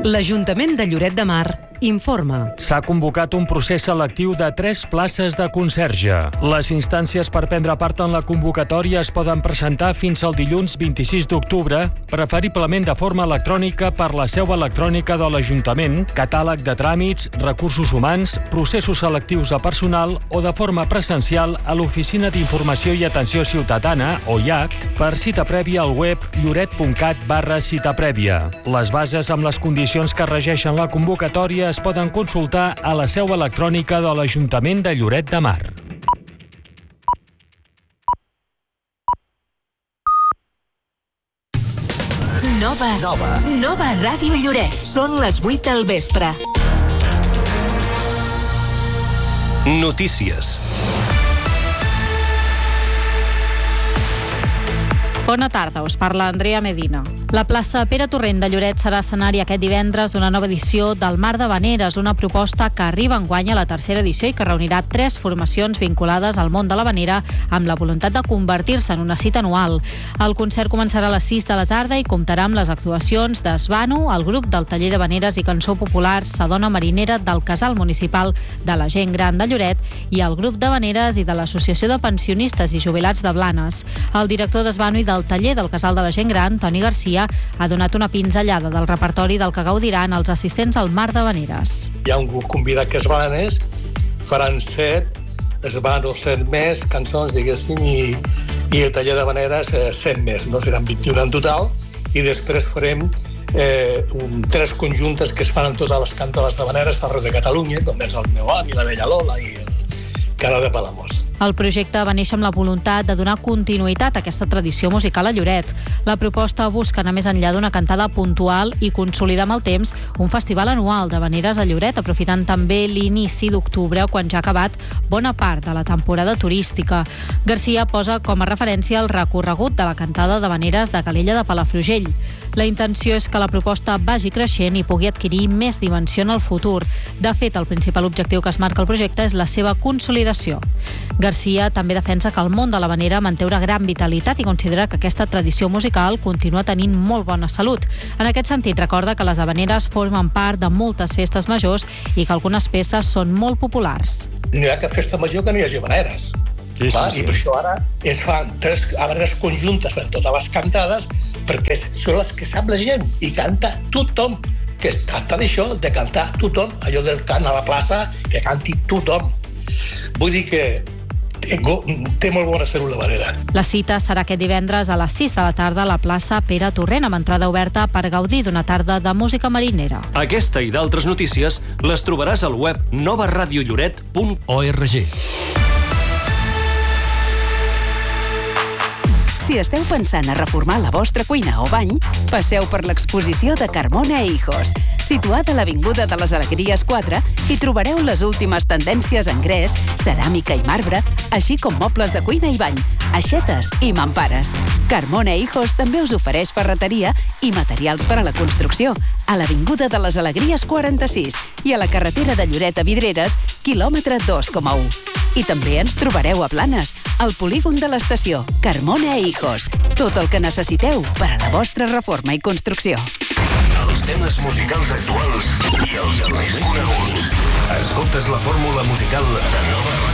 L'Ajuntament de Lloret de Mar informa. S'ha convocat un procés selectiu de 3 places de conserge. Les instàncies per prendre part en la convocatòria es poden presentar fins al dilluns 26 d'octubre, preferiblement de forma electrònica per la seu electrònica de l'Ajuntament, catàleg de tràmits, recursos humans, processos selectius de personal o de forma presencial a l'Oficina d'Informació i Atenció Ciutadana, o IAC, per cita prèvia al web lloret.cat/cita prèvia. Les bases amb les condicions que regeixen la convocatòria es poden consultar a la seu electrònica de l'Ajuntament de Lloret de Mar. Nova Ràdio Lloret. Són les 8 del vespre. Notícies. Bona tarda, us parla Andrea Medina. La plaça Pere Torrent de Lloret serà escenari aquest divendres d'una nova edició del Mar d'Havaneres, una proposta que arriba enguany a la tercera edició i que reunirà 3 formacions vinculades al món de l'havanera amb la voluntat de convertir-se en una cita anual. El concert començarà a les 6 de la tarda i comptarà amb les actuacions d'Esvano, el grup del taller d'havaneres i cançó popular Sadona Marinera del Casal Municipal de la Gent Gran de Lloret i el grup d'havaneres i de l'Associació de Pensionistes i Jubilats de Blanes. El director d'Esvano i del taller del Casal de la Gent Gran, Toni Garcia, ha donat una pinzellada del repertori del que gaudiran els assistents al Mar d'Havaneres. Hi ha un grup convidat que és Blanes, faran 7, Esvano 7 més, cançons, diguéssim, i el taller d'havaneres 7 més, no? Seran 21 en total, i després farem 3 conjuntes que es fan en totes les cantades d'havaneres arreu de Catalunya, com és el meu avi, la Bella Lola i el Cara de Palamós. El projecte va néixer amb la voluntat de donar continuïtat a aquesta tradició musical a Lloret. La proposta busca anar més enllà d'una cantada puntual i consolidar amb el temps un festival anual d'havaneres a Lloret, aprofitant també l'inici d'octubre, quan ja ha acabat bona part de la temporada turística. Garcia posa com a referència el recorregut de la cantada d'havaneres de Calella de Palafrugell. La intenció és que la proposta vagi creixent i pugui adquirir més dimensió en el futur. De fet, el principal objectiu que es marca el projecte és la seva consolidació. Garcia també defensa que el món de l'havanera manté una gran vitalitat i considera que aquesta tradició musical continua tenint molt bona salut. En aquest sentit, recorda que les havaneres formen part de moltes festes majors i que algunes peces són molt populars. No hi ha cap festa major que no hi hagi havaneres. Sí. I per això ara es fan 3 havaneres conjuntes en totes les cantades, perquè són les que sap la gent i canta tothom. Que es tracta d'això, de cantar tothom, allò del cant a la plaça, que canti tothom. Vull dir que té molt bona salut l'havanera. La cita serà aquest divendres a les 6 de la tarda a la plaça Pere Torrent, amb entrada oberta per gaudir d'una tarda de música marinera. Aquesta i d'altres notícies les trobaràs al web novaradiolloret.org. Si esteu pensant a reformar la vostra cuina o bany, passeu per l'exposició de Carmona e Hijos. Situada a l'Avinguda de les Alegries 4, hi trobareu les últimes tendències en gres, ceràmica i marbre, així com mobles de cuina i bany, aixetes i mampares. Carmona e Hijos també us ofereix ferreteria i materials per a la construcció, a l'Avinguda de les Alegries 46 i a la carretera de Lloret a Vidreres, quilòmetre 2,1. I també ens trobareu a Blanes, al polígon de l'estació, Carmona e Hijos. Tot el que necessiteu per a la vostra reforma i construcció. Els temes musicals actuals i els més coneguts. Escoltes la fórmula musical de Nova